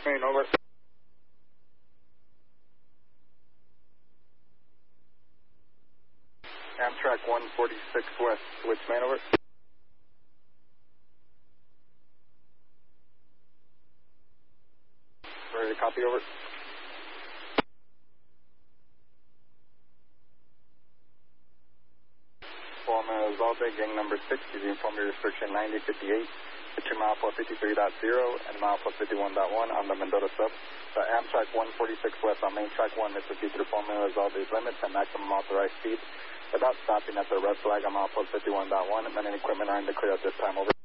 Main, over. Amtrak 146 West, which main, over? Ready to copy, over? Foreman Zalde, gang number 6, you inform your restriction 9058, between mile 53.0 and mile 51.1 on the Mendota sub. The Amtrak 146 West on main track 1 is proceed through Foreman Zalde's limits and maximum authorized speed without stopping at the red flag on mile 51.1, and then equipment are in the clear at this time, over.